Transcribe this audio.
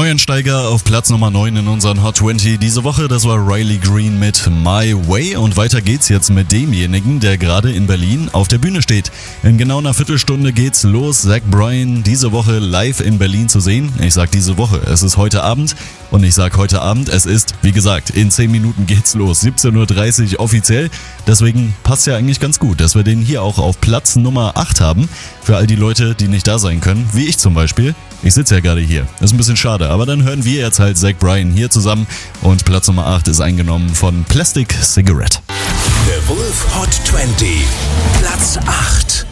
Neuensteiger auf Platz Nummer 9 in unseren Hot 20 diese Woche, das war Riley Green mit My Way. Und weiter geht's jetzt mit demjenigen, der gerade in Berlin auf der Bühne steht. In genau einer Viertelstunde geht's los, Zach Bryan diese Woche live in Berlin zu sehen. Ich sag diese Woche, es ist heute Abend. Und ich sag heute Abend, es ist, wie gesagt, in 10 Minuten geht's los, 17.30 Uhr offiziell. Deswegen passt ja eigentlich ganz gut, dass wir den hier auch auf Platz Nummer 8 haben. Für all die Leute, die nicht da sein können, wie ich zum Beispiel. Ich sitze ja gerade hier. Ist ein bisschen schade, aber dann hören wir jetzt halt Zach Bryan hier zusammen. Und Platz Nummer 8 ist eingenommen von Plastic Cigarette. The Wolf Hot 20, Platz 8.